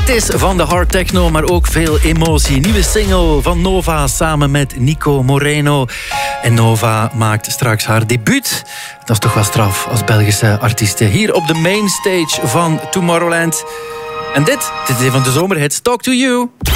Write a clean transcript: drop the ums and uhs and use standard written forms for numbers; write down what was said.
Het is van de hard techno, maar ook veel emotie. Nieuwe single van Nova samen met Nico Moreno. En Nova maakt straks haar debuut. Dat is toch wel straf als Belgische artieste. Hier op de mainstage van Tomorrowland. En dit is een van de zomerhits. Talk to You.